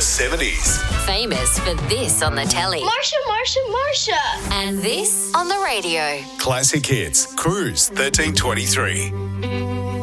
70s. Famous for this on the telly. Marsha. And this on the radio. Classic Hits, Cruise 1323.